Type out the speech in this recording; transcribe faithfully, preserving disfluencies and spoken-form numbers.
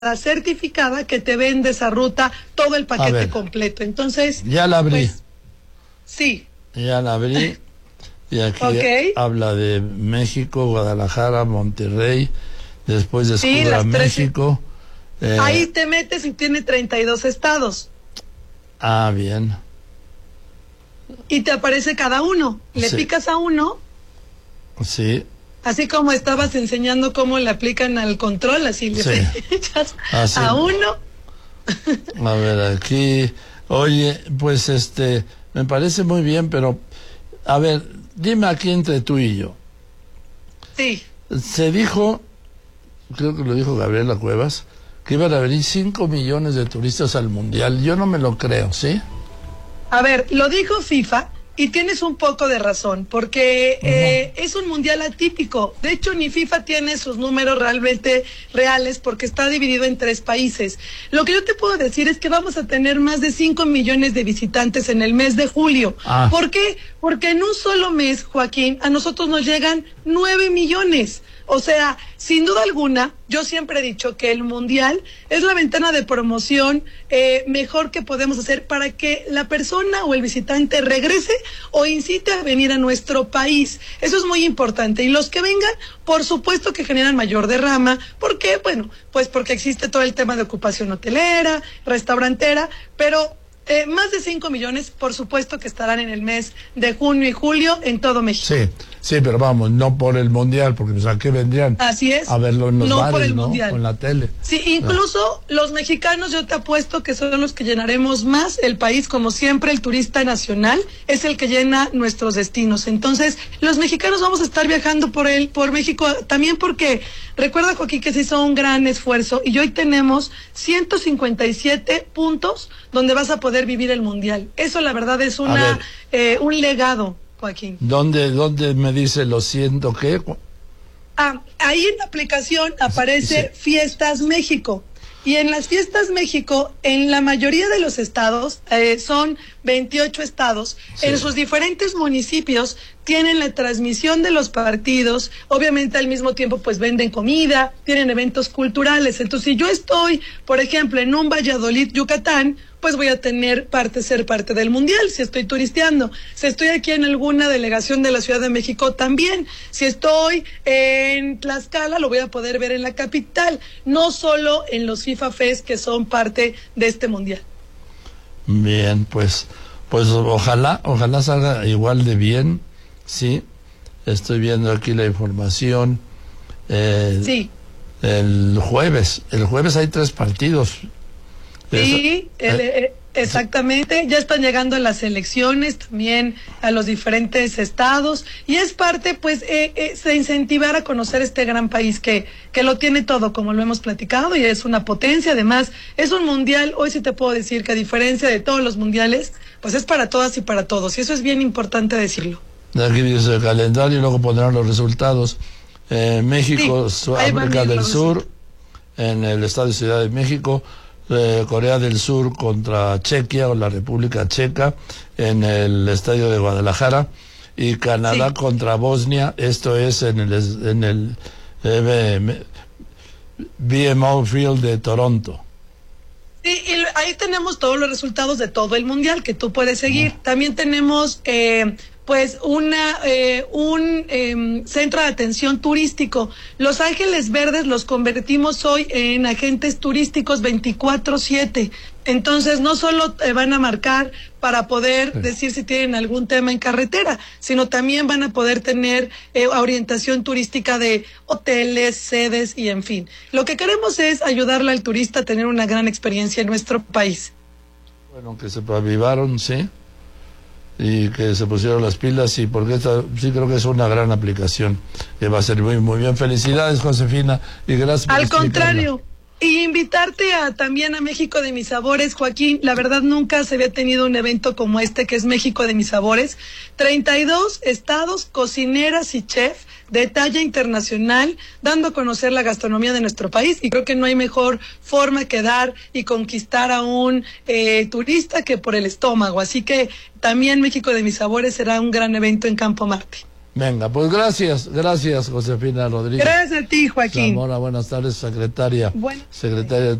certificada que te vende esa ruta, todo el paquete completo. Entonces, ya la abrí. Pues, sí. Ya la abrí. Y aquí okay. habla de México, Guadalajara, Monterrey, después descubra sí, México. Eh, Ahí te metes y tiene treinta y dos estados. Ah, bien. Y te aparece cada uno. Le sí. picas a uno. Sí. Así como estabas enseñando cómo le aplican al control, así le sí. echas así. a uno. A ver, aquí, oye, pues este, me parece muy bien, pero, a ver, dime aquí entre tú y yo. Sí. Se dijo, creo que lo dijo Gabriela Cuevas, que iban a venir cinco millones de turistas al Mundial. Yo no me lo creo, ¿sí? A ver, lo dijo FIFA. Y tienes un poco de razón, porque eh, uh-huh. es un mundial atípico. De hecho, ni FIFA tiene sus números realmente reales porque está dividido en tres países. Lo que yo te puedo decir es que vamos a tener más de cinco millones de visitantes en el mes de julio. Ah. ¿Por qué? Porque en un solo mes, Joaquín, a nosotros nos llegan nueve millones. O sea, sin duda alguna, yo siempre he dicho que el Mundial es la ventana de promoción eh, mejor que podemos hacer para que la persona o el visitante regrese o incite a venir a nuestro país. Eso es muy importante. Y los que vengan, por supuesto que generan mayor derrama. ¿Por qué? Bueno, pues porque existe todo el tema de ocupación hotelera, restaurantera, pero... Eh, más de cinco millones, por supuesto que estarán en el mes de junio y julio en todo México. Sí, sí, pero vamos, no por el Mundial, porque pues, ¿a qué vendrían? Así es. A verlo en los no bares, por el ¿no? Mundial. O en la tele. Sí, incluso no. Los mexicanos, yo te apuesto que son los que llenaremos más el país, como siempre, el turista nacional es el que llena nuestros destinos. Entonces, los mexicanos vamos a estar viajando por el, por México, también porque, recuerda, Joaquín, que se hizo un gran esfuerzo, y hoy tenemos ciento cincuenta y siete puntos donde vas a poder vivir el Mundial. Eso la verdad es una eh, un legado, Joaquín. ¿Dónde, dónde me dice lo siento qué? Ah, ahí en la aplicación aparece sí. Fiestas México. Y en las Fiestas México, en la mayoría de los estados, eh, son veintiocho estados, sí. en sus diferentes municipios tienen la transmisión de los partidos, obviamente al mismo tiempo pues venden comida, tienen eventos culturales. Entonces, si yo estoy, por ejemplo, en un Valladolid, Yucatán, pues voy a tener parte, ser parte del Mundial, si estoy turisteando. Si estoy aquí en alguna delegación de la Ciudad de México, también. Si estoy en Tlaxcala, lo voy a poder ver en la capital, no solo en los FIFA Fest, que son parte de este Mundial. Bien, pues, pues ojalá, ojalá salga igual de bien, sí. Estoy viendo aquí la información. Eh, sí. El jueves, el jueves hay tres partidos. Sí, el, eh, exactamente, ya están llegando las elecciones también a los diferentes estados y es parte pues eh, eh, de incentivar a conocer este gran país que, que lo tiene todo, como lo hemos platicado, y es una potencia. Además es un mundial, hoy sí te puedo decir que a diferencia de todos los mundiales, pues es para todas y para todos, y eso es bien importante decirlo. Aquí dice el calendario y luego pondrán los resultados. eh, México, sí, África del Sur, en el estado de Ciudad de México. Eh, Corea del Sur contra Chequia o la República Checa en el estadio de Guadalajara, y Canadá sí. contra Bosnia, esto es en el en el eh, B M O Field de Toronto. Sí, y ahí tenemos todos los resultados de todo el mundial que tú puedes seguir. Uh-huh. También tenemos eh, pues una eh, un eh, centro de atención turístico. Los Ángeles Verdes los convertimos hoy en agentes turísticos veinticuatro siete. Entonces no solo te van a marcar para poder sí. decir si tienen algún tema en carretera, sino también van a poder tener eh, orientación turística de hoteles, sedes y en fin. Lo que queremos es ayudarle al turista a tener una gran experiencia en nuestro país. Bueno, que se avivaron, sí, y que se pusieron las pilas, y porque esta sí creo que es una gran aplicación que va a ser muy, muy bien. Felicidades, Josefina, y gracias por Al contrario. Y invitarte a, también a México de Mis Sabores, Joaquín. La verdad nunca se había tenido un evento como este, que es México de Mis Sabores. treinta y dos estados, cocineras y chef de talla internacional, dando a conocer la gastronomía de nuestro país. Y creo que no hay mejor forma que dar y conquistar a un eh, turista que por el estómago. Así que también México de Mis Sabores será un gran evento en Campo Marte. Venga, pues gracias, gracias Josefina Rodríguez. Gracias a ti, Joaquín. Zamora, buenas tardes, secretaria. Bueno. Secretaria